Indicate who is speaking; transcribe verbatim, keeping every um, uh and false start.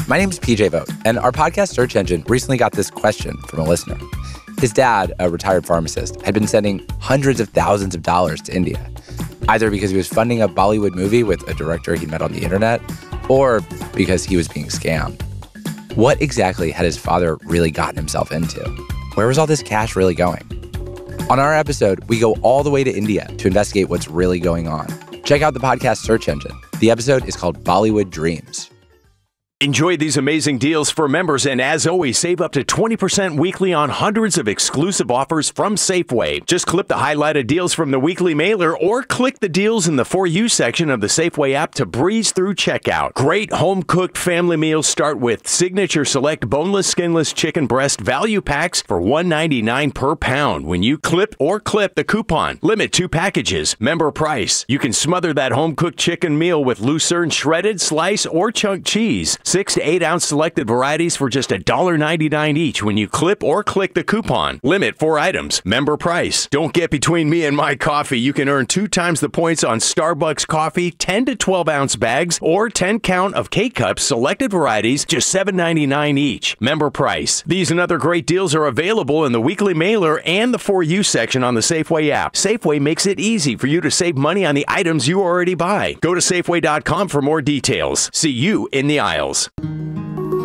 Speaker 1: My name's P J Vogt, and our podcast search engine recently got this question from a listener. His dad, a retired pharmacist, had been sending hundreds of thousands of dollars to India, either because he was funding a Bollywood movie with a director he met on the internet, or because he was being scammed. What exactly had his father really gotten himself into? Where was all this cash really going? On our episode, we go all the way to India to investigate what's really going on. Check out the podcast search engine. The episode is called Bollywood Dreams.
Speaker 2: Enjoy these amazing deals for members, and as always, save up to twenty percent weekly on hundreds of exclusive offers from Safeway. Just click the highlighted deals from the weekly mailer or click the deals in the For You section of the Safeway app to breeze through checkout. Great home-cooked family meals start with Signature Select Boneless, Skinless Chicken Breast Value Packs for one ninety-nine per pound when you clip or clip the coupon. Limit two packages. Member price. You can smother that home-cooked chicken meal with Lucerne shredded, slice, or chunk cheese. Six to eight ounce selected varieties for just one dollar ninety-nine each when you clip or click the coupon. Limit four items. Member price. Don't get between me and my coffee. You can earn two times the points on Starbucks coffee, ten to twelve ounce bags, or ten count of K-Cups, selected varieties, just seven ninety-nine each. Member price. These and other great deals are available in the weekly mailer and the For You section on the Safeway app. Safeway makes it easy for you to save money on the items you already buy. Go to Safeway dot com for more details. See you in the aisles.